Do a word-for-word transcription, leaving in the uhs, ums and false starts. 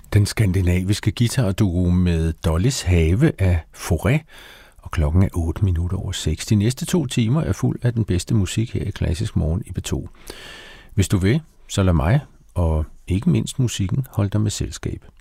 Den skandinaviske guitarduo med Dollys Have af Fauré, og klokken er otte minutter over seks. De næste to timer er fuld af den bedste musik her i Klassisk Morgen i P to. Hvis du vil, så lad mig, og ikke mindst musikken, holde dig med selskab.